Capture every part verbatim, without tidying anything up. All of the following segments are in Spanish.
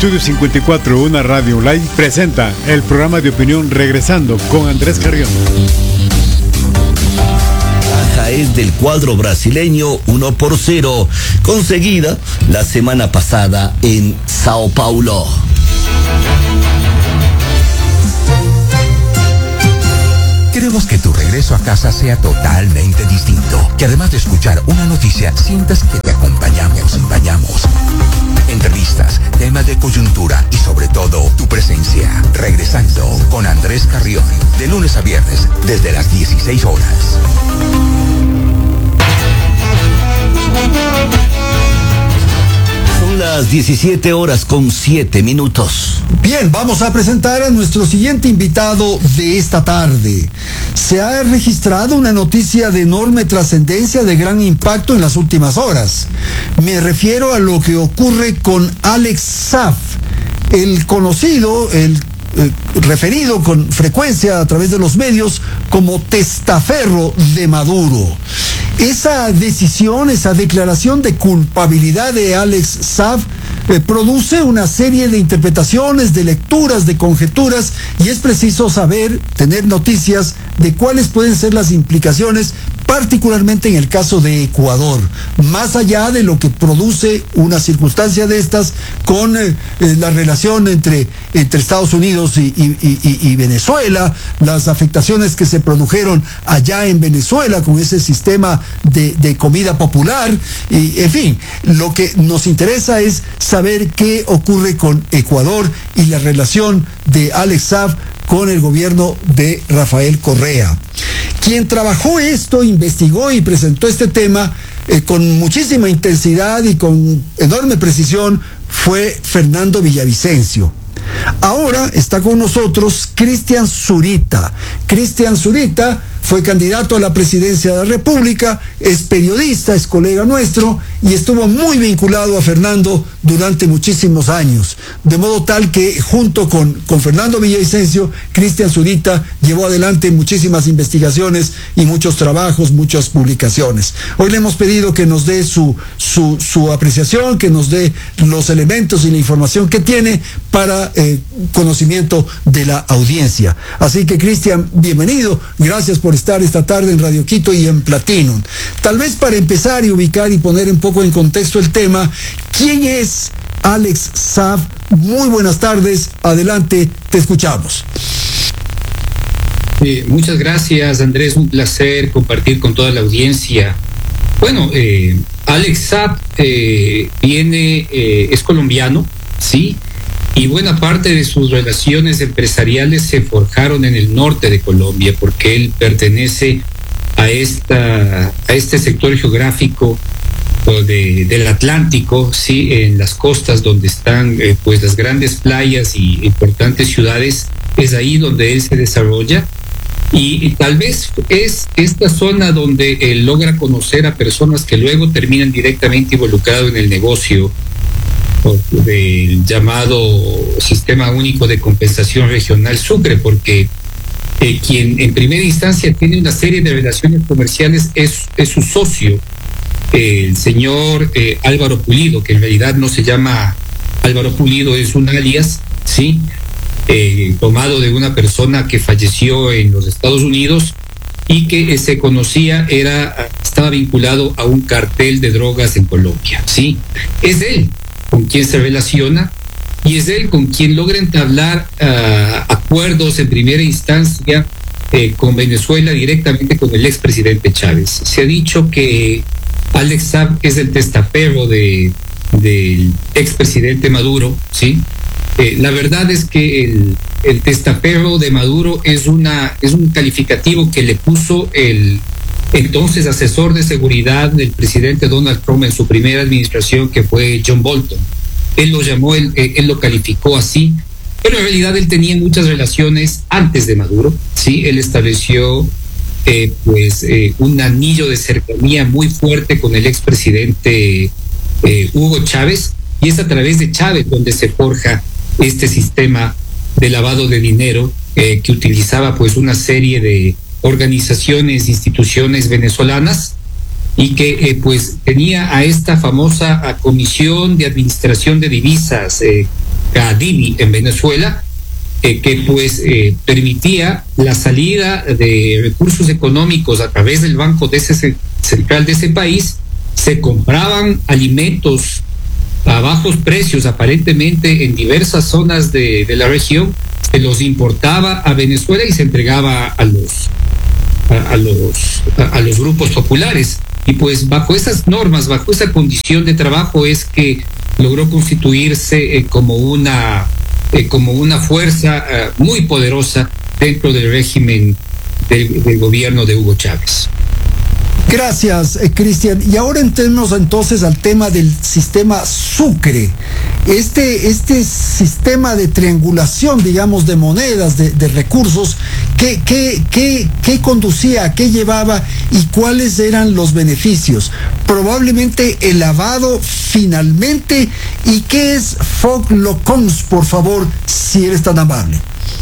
Estudio cincuenta y cuatro, una radio online, presenta el programa de opinión Regresando con Andrés Carrión. Baja es del cuadro brasileño uno por cero, conseguida la semana pasada en Sao Paulo. Queremos que tu regreso a casa sea totalmente distinto. Que además de escuchar una noticia, sientas que te acompañamos, acompañamos. Entrevistas, temas de coyuntura y sobre todo, tu presencia. Regresando con Andrés Carrión, de lunes a viernes, desde las dieciséis horas. Son las diecisiete horas con siete minutos. Bien, vamos a presentar a nuestro siguiente invitado de esta tarde. Se ha registrado una noticia de enorme trascendencia, de gran impacto en las últimas horas. Me refiero a lo que ocurre con Alex Saab, el conocido, el eh, referido con frecuencia a través de los medios como testaferro de Maduro. Esa decisión, esa declaración de culpabilidad de Alex Saab eh, produce una serie de interpretaciones, de lecturas, de conjeturas, y es preciso saber, tener noticias de cuáles pueden ser las implicaciones, particularmente en el caso de Ecuador, más allá de lo que produce una circunstancia de estas con eh, eh, la relación entre, entre Estados Unidos y, y, y, y Venezuela, las afectaciones que se produjeron allá en Venezuela con ese sistema de, de comida popular, y en fin, lo que nos interesa es saber qué ocurre con Ecuador y la relación de Alex Saab con el gobierno de Rafael Correa. Quien trabajó esto, investigó y presentó este tema eh, con muchísima intensidad y con enorme precisión fue Fernando Villavicencio. Ahora está con nosotros Cristian Zurita. Cristian Zurita fue candidato a la presidencia de la República, es periodista, es colega nuestro y estuvo muy vinculado a Fernando durante muchísimos años. De modo tal que junto con, con Fernando Villavicencio, Cristian Zurita llevó adelante muchísimas investigaciones y muchos trabajos, muchas publicaciones. Hoy le hemos pedido que nos dé su, su, su apreciación, que nos dé los elementos y la información que tiene para eh, conocimiento de la audiencia. Así que, Cristian, bienvenido. Gracias por estar esta tarde en Radio Quito y en Platinum. Tal vez para empezar y ubicar y poner un poco en contexto el tema, ¿quién es Alex Saab? Muy buenas tardes, adelante, te escuchamos. Eh, muchas gracias, Andrés, un placer compartir con toda la audiencia. Bueno, eh, Alex Saab eh, viene, eh, es colombiano, sí, y buena parte de sus relaciones empresariales se forjaron en el norte de Colombia, porque él pertenece a esta a este sector geográfico de, del Atlántico, sí, en las costas donde están eh, pues las grandes playas y importantes ciudades. Es ahí donde él se desarrolla y, y tal vez es esta zona donde él logra conocer a personas que luego terminan directamente involucrados en el negocio del llamado Sistema Único de Compensación Regional Sucre, porque eh, quien en primera instancia tiene una serie de relaciones comerciales es, es su socio, eh, el señor eh, Álvaro Pulido, que en realidad no se llama Álvaro Pulido, es un alias, ¿sí? Eh, tomado de una persona que falleció en los Estados Unidos y que eh, se conocía, era, estaba vinculado a un cartel de drogas en Colombia, ¿sí? Es él con quien se relaciona y es él con quien logra entablar uh, acuerdos en primera instancia eh, con Venezuela directamente con el expresidente Chávez. Se ha dicho que Alex Saab es el testaferro de, del expresidente Maduro, ¿sí? Eh, la verdad es que el, el testaferro de Maduro es, una, es un calificativo que le puso el entonces asesor de seguridad del presidente Donald Trump en su primera administración, que fue John Bolton. Él lo llamó, él, él lo calificó así, pero en realidad él tenía muchas relaciones antes de Maduro, ¿sí? Él estableció eh, pues eh, un anillo de cercanía muy fuerte con el expresidente eh, Hugo Chávez, y es a través de Chávez donde se forja este sistema de lavado de dinero eh, que utilizaba pues una serie de organizaciones, instituciones venezolanas y que eh, pues tenía a esta famosa a Comisión de Administración de Divisas, eh, Cadivi en Venezuela, eh, que pues eh, permitía la salida de recursos económicos a través del Banco de ese, Central de ese país. Se compraban alimentos a bajos precios, aparentemente en diversas zonas de, de la región, se los importaba a Venezuela y se entregaba a los a, a los a, a los grupos populares. Y pues bajo esas normas, bajo esa condición de trabajo es que logró constituirse eh, como una eh, como una fuerza eh, muy poderosa dentro del régimen del, del gobierno de Hugo Chávez. Gracias, eh, Cristian. Y ahora entremos entonces al tema del sistema Sucre. Este, este sistema de triangulación, digamos, de monedas, de, de recursos, ¿qué, qué, qué, qué conducía, qué llevaba y cuáles eran los beneficios? Probablemente el lavado finalmente. ¿Y qué es Foglocoms, por favor, si eres tan amable?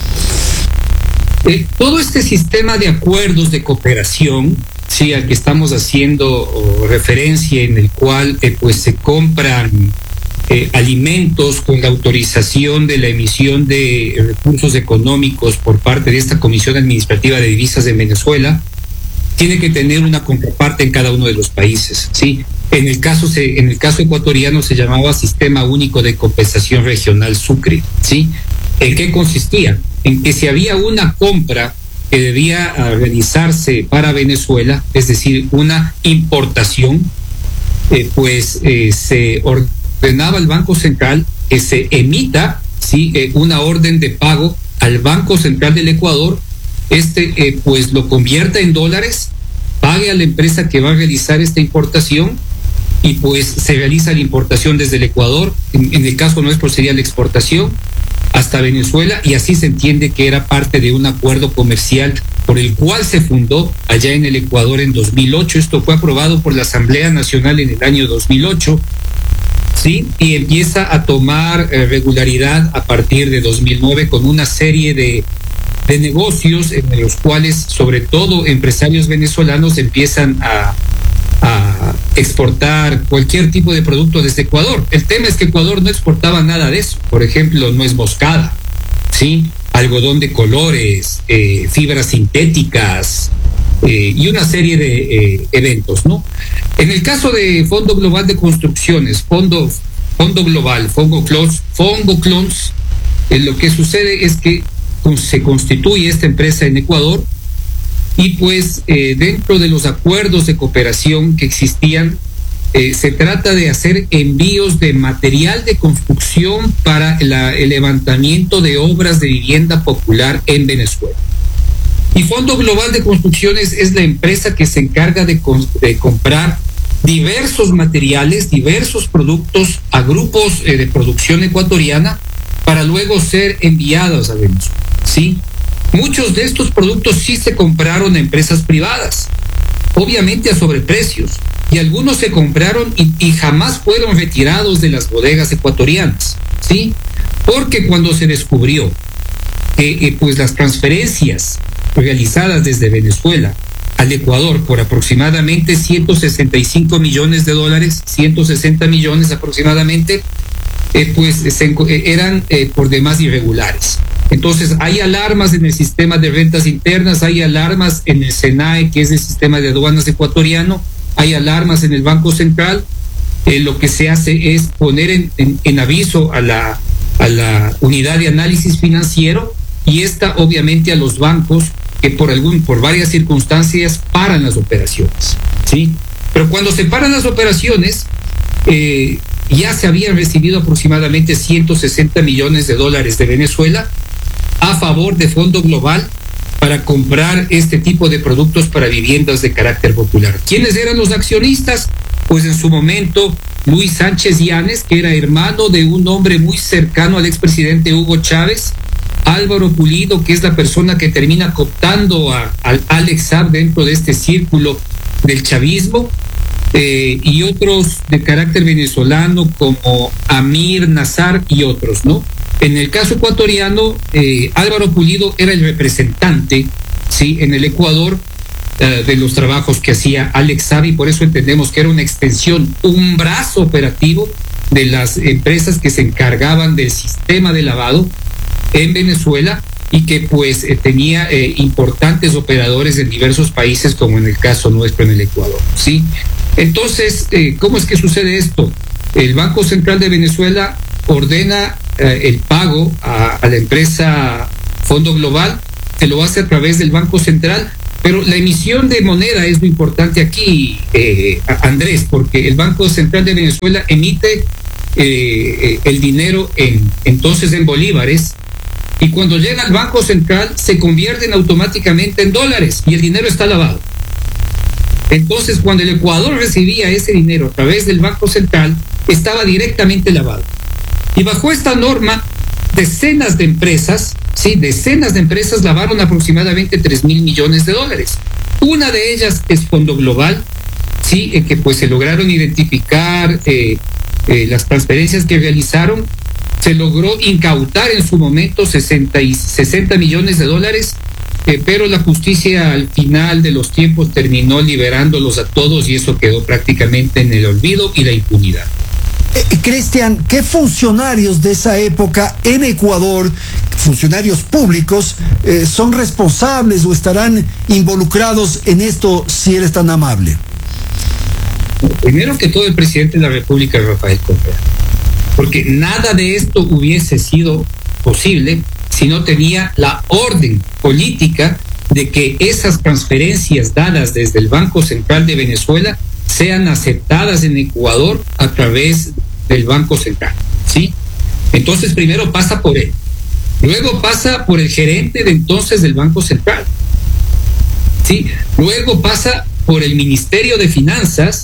Eh, todo este sistema de acuerdos de cooperación, sí, al que estamos haciendo oh, referencia, en el cual eh, pues se compran eh, alimentos con la autorización de la emisión de recursos económicos por parte de esta Comisión Administrativa de Divisas de Venezuela, tiene que tener una contraparte en cada uno de los países, sí. En el caso se, en el caso ecuatoriano se llamaba Sistema Único de Compensación Regional Sucre, sí. ¿En qué consistía? En que si había una compra que debía uh, realizarse para Venezuela, es decir, una importación, eh, pues eh, se ordenaba al Banco Central que se emita, sí, eh, una orden de pago al Banco Central del Ecuador. Este eh, pues lo convierta en dólares, pague a la empresa que va a realizar esta importación y pues se realiza la importación desde el Ecuador. En, en el caso nuestro sería la exportación hasta Venezuela, y así se entiende que era parte de un acuerdo comercial por el cual se fundó allá en el Ecuador en dos mil ocho. Esto fue aprobado por la Asamblea Nacional en el año dos mil ocho, sí, y empieza a tomar eh, regularidad a partir de dos mil nueve con una serie de de negocios en los cuales sobre todo empresarios venezolanos empiezan a a exportar cualquier tipo de producto desde Ecuador. El tema es que Ecuador no exportaba nada de eso. Por ejemplo, nuez moscada, ¿sí? Algodón de colores, eh, fibras sintéticas eh, y una serie de eh, eventos, ¿no? En el caso de Fondo Global de Construcciones, Fondo, Fondo Global, Fongo Clons, Fongo Clons, eh, lo que sucede es que se constituye esta empresa en Ecuador. Y pues eh, dentro de los acuerdos de cooperación que existían, eh, se trata de hacer envíos de material de construcción para la, el levantamiento de obras de vivienda popular en Venezuela. Y Fondo Global de Construcciones es la empresa que se encarga de, de comprar diversos materiales, diversos productos a grupos eh, de producción ecuatoriana para luego ser enviados a Venezuela, ¿sí? Muchos de estos productos sí se compraron a empresas privadas, obviamente a sobreprecios, y algunos se compraron y, y jamás fueron retirados de las bodegas ecuatorianas, ¿sí? Porque cuando se descubrió que eh, pues las transferencias realizadas desde Venezuela al Ecuador por aproximadamente ciento sesenta y cinco millones de dólares, ciento sesenta millones aproximadamente, eh, pues se, eh, eran eh, por demás irregulares. Entonces hay alarmas en el sistema de rentas internas, hay alarmas en el SENAE, que es el sistema de aduanas ecuatoriano, hay alarmas en el Banco Central. Eh, lo que se hace es poner en, en, en aviso a la, a la unidad de análisis financiero, y esta obviamente a los bancos que por algún, por varias circunstancias paran las operaciones, ¿sí? Pero cuando se paran las operaciones, eh, ya se habían recibido aproximadamente ciento sesenta millones de dólares de Venezuela a favor de Fondo Global para comprar este tipo de productos para viviendas de carácter popular. ¿Quiénes eran los accionistas? Pues en su momento Luis Sánchez Yanes, que era hermano de un hombre muy cercano al expresidente Hugo Chávez, Álvaro Pulido, que es la persona que termina cooptando a, a Alex Saab dentro de este círculo del chavismo, eh, y otros de carácter venezolano como Amir Nazar y otros, ¿no? En el caso ecuatoriano, eh, Álvaro Pulido era el representante, sí, en el Ecuador, uh, de los trabajos que hacía Alex Saab, y por eso entendemos que era una extensión, un brazo operativo de las empresas que se encargaban del sistema de lavado en Venezuela y que pues eh, tenía eh, importantes operadores en diversos países, como en el caso nuestro en el Ecuador, ¿sí? Entonces, eh, ¿cómo es que sucede esto? El Banco Central de Venezuela ordena eh, el pago a, a la empresa Fondo Global, que lo hace a través del Banco Central, pero la emisión de moneda es lo importante aquí, eh, Andrés, porque el Banco Central de Venezuela emite eh, el dinero en, entonces en bolívares, y cuando llega al Banco Central se convierten automáticamente en dólares y el dinero está lavado. Entonces, cuando el Ecuador recibía ese dinero a través del Banco Central, estaba directamente lavado. Y bajo esta norma, decenas de empresas, sí, decenas de empresas lavaron aproximadamente tres mil millones de dólares. Una de ellas es Fondo Global, sí, eh, que pues se lograron identificar eh, eh, las transferencias que realizaron. Se logró incautar en su momento sesenta, y sesenta millones de dólares, eh, pero la justicia al final de los tiempos terminó liberándolos a todos y eso quedó prácticamente en el olvido y la impunidad. Eh, Cristian, ¿qué funcionarios de esa época en Ecuador, funcionarios públicos, eh, son responsables o estarán involucrados en esto, si eres tan amable? Primero que todo, el presidente de la República, Rafael Correa, porque nada de esto hubiese sido posible si no tenía la orden política de que esas transferencias dadas desde el Banco Central de Venezuela sean aceptadas en Ecuador a través del Banco Central, ¿sí? Entonces primero pasa por él, luego pasa por el gerente de entonces del Banco Central, ¿sí? Luego pasa por el Ministerio de Finanzas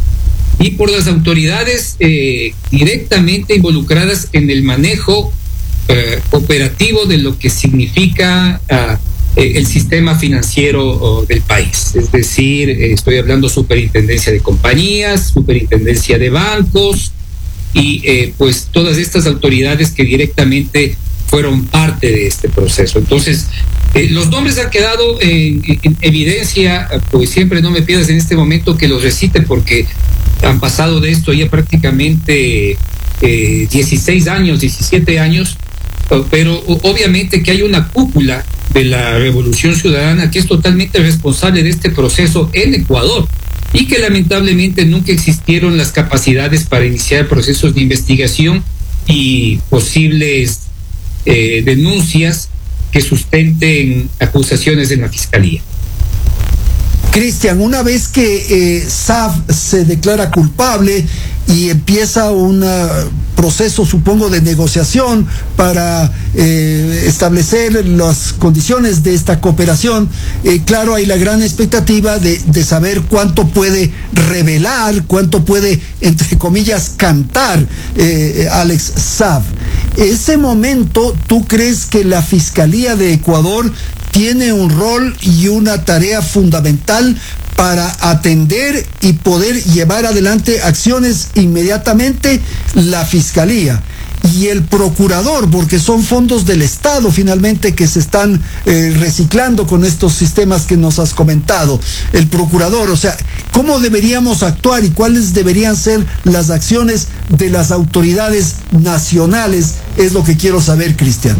y por las autoridades eh, directamente involucradas en el manejo eh, operativo de lo que significa uh, eh, el sistema financiero oh, del país. Es decir, eh, estoy hablando superintendencia de compañías, superintendencia de bancos y eh, pues todas estas autoridades que directamente fueron parte de este proceso. Entonces, eh, los nombres han quedado en, en evidencia, pues siempre no me pidas en este momento que los recite porque han pasado de esto ya prácticamente eh, dieciséis años, diecisiete años, pero obviamente que hay una cúpula de la Revolución Ciudadana que es totalmente responsable de este proceso en Ecuador y que lamentablemente nunca existieron las capacidades para iniciar procesos de investigación y posibles eh, denuncias que sustenten acusaciones en la Fiscalía. Cristian, una vez que eh, S A F se declara culpable y empieza un uh, proceso, supongo, de negociación para eh, establecer las condiciones de esta cooperación, eh, claro, hay la gran expectativa de, de saber cuánto puede revelar, cuánto puede, entre comillas, cantar eh, Alex Saab. Ese momento, ¿tú crees que la Fiscalía de Ecuador tiene un rol y una tarea fundamental para atender y poder llevar adelante acciones inmediatamente? La Fiscalía y el procurador, porque son fondos del Estado finalmente que se están eh, reciclando con estos sistemas que nos has comentado. El procurador, o sea, ¿cómo deberíamos actuar y cuáles deberían ser las acciones de las autoridades nacionales? Es lo que quiero saber, Cristian.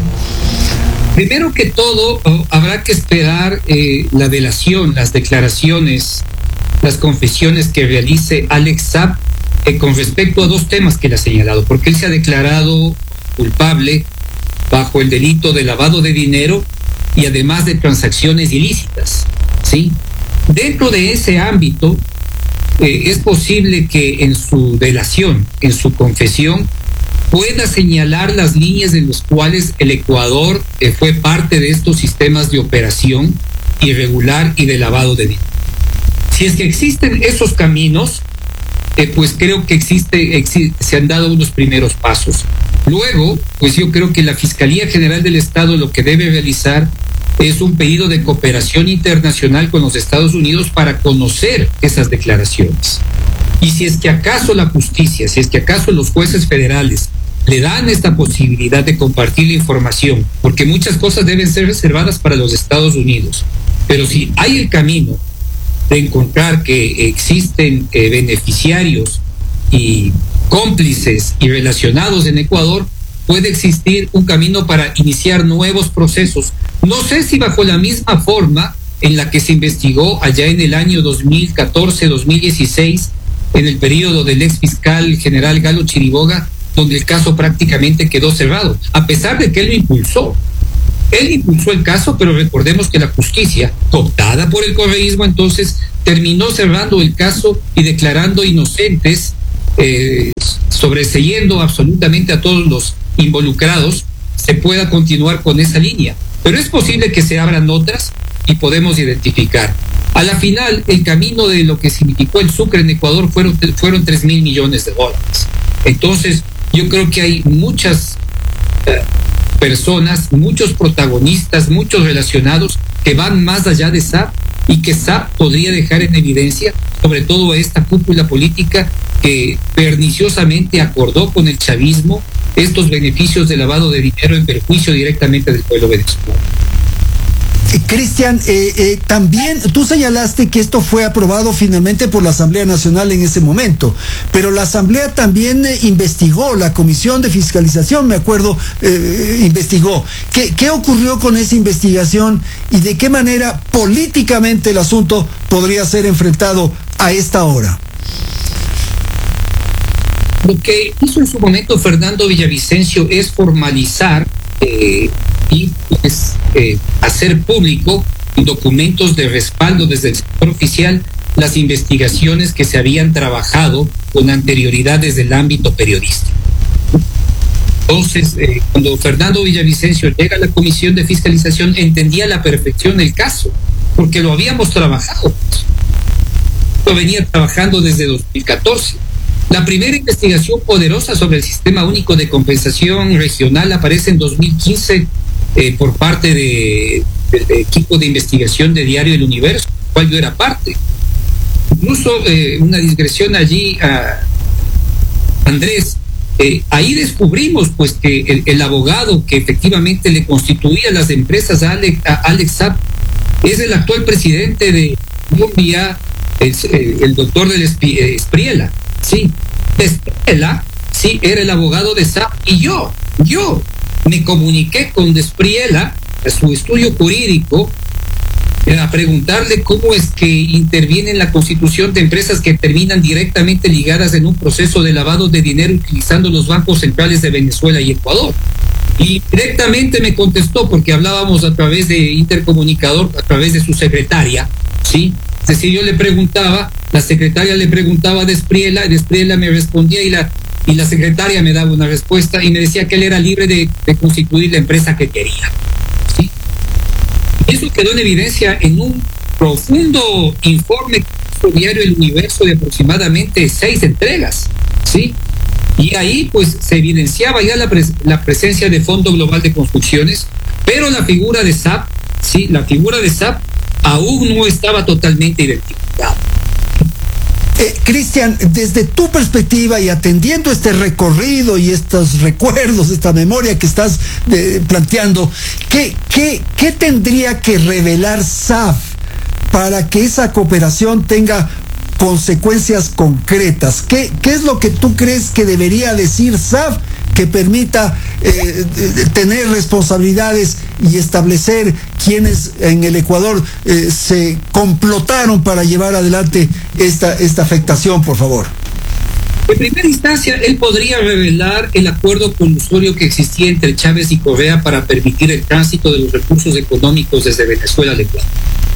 Primero que todo, oh, habrá que esperar eh, la delación, las declaraciones, las confesiones que realice Alex Saab eh, con respecto a dos temas que él ha señalado, porque él se ha declarado culpable bajo el delito de lavado de dinero y además de transacciones ilícitas, ¿sí? Dentro de ese ámbito, eh, es posible que en su delación, en su confesión, pueda señalar las líneas en las cuales el Ecuador eh, fue parte de estos sistemas de operación irregular y de lavado de dinero. Si es que existen esos caminos, eh, pues creo que existe, existe, se han dado unos primeros pasos. Luego, pues yo creo que la Fiscalía General del Estado lo que debe realizar es un pedido de cooperación internacional con los Estados Unidos para conocer esas declaraciones. Y si es que acaso la justicia, si es que acaso los jueces federales le dan esta posibilidad de compartir la información, porque muchas cosas deben ser reservadas para los Estados Unidos, pero si hay el camino de encontrar que existen eh, beneficiarios y cómplices y relacionados en Ecuador, puede existir un camino para iniciar nuevos procesos. No sé si bajo la misma forma en la que se investigó allá en el año dos mil catorce dos mil dieciséis, en el periodo del ex fiscal general Galo Chiriboga, donde el caso prácticamente quedó cerrado, a pesar de que él lo impulsó. Él impulsó el caso, pero recordemos que la justicia, cooptada por el correísmo, entonces terminó cerrando el caso y declarando inocentes, eh, sobreseyendo absolutamente a todos los involucrados. Se pueda continuar con esa línea, pero es posible que se abran otras y podemos identificar. A la final, el camino de lo que significó el Sucre en Ecuador fueron, fueron tres mil millones de dólares. Entonces, yo creo que hay muchas eh, personas, muchos protagonistas, muchos relacionados que van más allá de S A P y que S A P podría dejar en evidencia, sobre todo a esta cúpula política que perniciosamente acordó con el chavismo estos beneficios de lavado de dinero en perjuicio directamente del pueblo venezolano. Cristian, eh, eh, también tú señalaste que esto fue aprobado finalmente por la Asamblea Nacional en ese momento, pero la Asamblea también eh, investigó, la Comisión de Fiscalización, me acuerdo, eh, investigó. ¿Qué, ¿Qué ocurrió con esa investigación y de qué manera políticamente el asunto podría ser enfrentado a esta hora? Lo que hizo en su momento Fernando Villavicencio es formalizar eh, y pues eh, hacer público documentos de respaldo desde el sector oficial las investigaciones que se habían trabajado con anterioridad desde el ámbito periodístico. Entonces, eh, cuando Fernando Villavicencio llega a la Comisión de Fiscalización, entendía a la perfección el caso, porque lo habíamos trabajado. Lo venía trabajando desde dos mil catorce. La primera investigación poderosa sobre el Sistema Único de Compensación Regional aparece en dos mil quince eh, por parte de, del de equipo de investigación de Diario El Universo, del cual yo era parte. Incluso eh, una digresión allí a Andrés, eh, ahí descubrimos pues que el, el abogado que efectivamente le constituía las empresas a Alex, a Alex Saab es el actual presidente de Colombia, el, el doctor del Espriella. Sí, Espriella, sí, era el abogado de S A P y yo, yo me comuniqué con Espriella a su estudio jurídico a preguntarle cómo es que interviene en la constitución de empresas que terminan directamente ligadas en un proceso de lavado de dinero utilizando los bancos centrales de Venezuela y Ecuador. Y directamente me contestó, porque hablábamos a través de intercomunicador, a través de su secretaria, ¿sí? Es decir, yo le preguntaba, la secretaria le preguntaba de Espriella, de Espriella me respondía y la, y la secretaria me daba una respuesta y me decía que él era libre de, de constituir la empresa que quería. ¿Sí? Y eso quedó en evidencia en un profundo informe diario El Universo de aproximadamente seis entregas. ¿Sí? Y ahí pues se evidenciaba ya la, pres la presencia de Fondo Global de Construcciones, pero la figura de S A P, sí, la figura de S A P aún no estaba totalmente identificada. Eh, Cristian, desde tu perspectiva y atendiendo este recorrido y estos recuerdos, esta memoria que estás eh, planteando, ¿qué, qué, ¿qué tendría que revelar S A F para que esa cooperación tenga consecuencias concretas? ¿Qué, qué es lo que tú crees que debería decir S A F que permita eh, tener responsabilidades y establecer quienes en el Ecuador eh, se complotaron para llevar adelante esta, esta afectación, por favor? En primera instancia, él podría revelar el acuerdo colusorio que existía entre Chávez y Correa para permitir el tránsito de los recursos económicos desde Venezuela al Ecuador.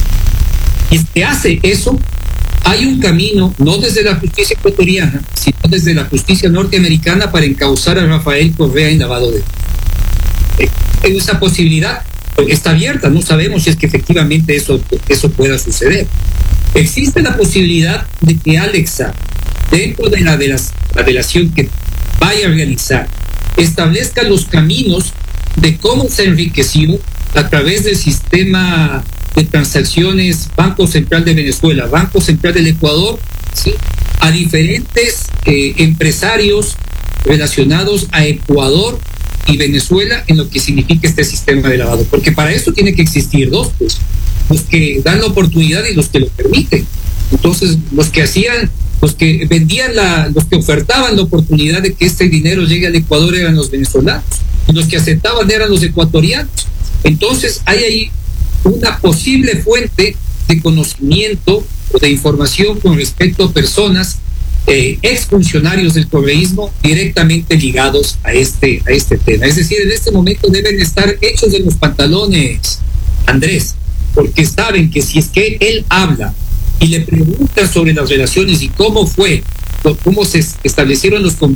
Y si hace eso, hay un camino, no desde la justicia ecuatoriana, sino desde la justicia norteamericana para encauzar a Rafael Correa en lavado de dinero. Esa posibilidad está abierta, no sabemos si es que efectivamente eso, eso pueda suceder. Existe la posibilidad de que Alexa, dentro de la, de las, la relación que vaya a realizar, establezca los caminos de cómo se enriqueció a través del sistema de transacciones Banco Central de Venezuela, Banco Central del Ecuador, ¿sí?, a diferentes eh, empresarios relacionados a Ecuador y Venezuela en lo que significa este sistema de lavado, porque para eso tiene que existir dos, pues, los que dan la oportunidad y los que lo permiten. Entonces, los que hacían los que vendían la, los que ofertaban la oportunidad de que este dinero llegue al Ecuador eran los venezolanos, y los que aceptaban eran los ecuatorianos. Entonces hay ahí una posible fuente de conocimiento o de información con respecto a personas, eh, exfuncionarios del correísmo directamente ligados a este, a este tema. Es decir, en este momento deben estar hechos de los pantalones, Andrés, porque saben que si es que él habla y le pregunta sobre las relaciones y cómo fue, cómo se establecieron los